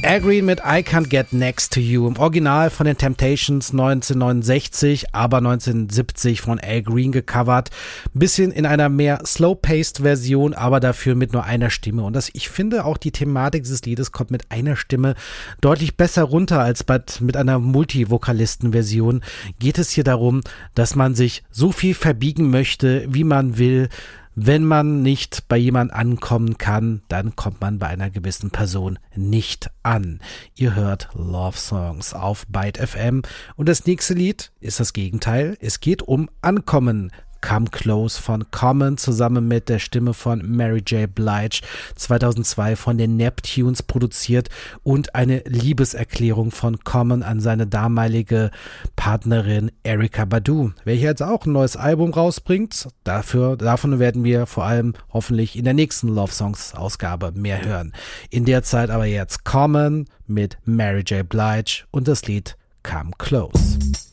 Al Green mit I Can't Get Next to You, im Original von den Temptations 1969, aber 1970 von Al Green gecovert. Ein bisschen in einer mehr slow-paced Version, aber dafür mit nur einer Stimme. Und ich finde auch, die Thematik dieses Liedes kommt mit einer Stimme deutlich besser runter als mit einer Multivokalisten-Version. Geht es hier darum, dass man sich so viel verbiegen möchte, wie man will. Wenn man nicht bei jemand ankommen kann, dann kommt man bei einer gewissen Person nicht an. Ihr hört Love Songs auf Byte FM und das nächste Lied ist das Gegenteil. Es geht um Ankommen. Come Close von Common zusammen mit der Stimme von Mary J. Blige, 2002 von den Neptunes produziert und eine Liebeserklärung von Common an seine damalige Partnerin Erykah Badu. Wer hier jetzt auch ein neues Album rausbringt, davon werden wir vor allem hoffentlich in der nächsten Love Songs Ausgabe mehr hören. In der Zeit aber jetzt Common mit Mary J. Blige und das Lied Come Close.